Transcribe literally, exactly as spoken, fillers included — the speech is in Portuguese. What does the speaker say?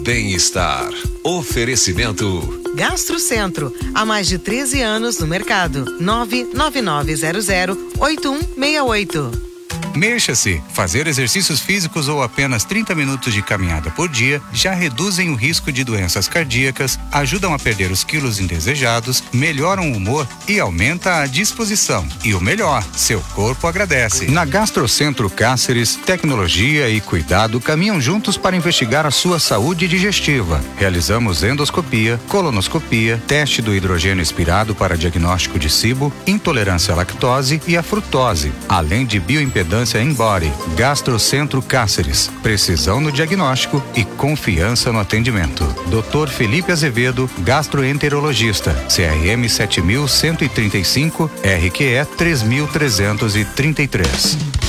Bem-estar. Oferecimento. Gastrocentro, há mais de treze anos no mercado. nove nove nove zero zero oito um seis oito. Mexa-se. Fazer exercícios físicos ou apenas trinta minutos de caminhada por dia já reduzem o risco de doenças cardíacas, ajudam a perder os quilos indesejados, melhoram o humor e aumenta a disposição. E o melhor, seu corpo agradece. Na Gastrocentro Cáceres, tecnologia e cuidado caminham juntos para investigar a sua saúde digestiva. Realizamos endoscopia, colonoscopia, teste do hidrogênio expirado para diagnóstico de cibo, intolerância à lactose e à frutose, além de bioimpedância em body. Gastrocentro Cáceres. Precisão no diagnóstico e confiança no atendimento. doutor Felipe Azevedo, gastroenterologista. C R M sete mil cento e trinta e cinco, R Q E três mil trezentos e trinta e três.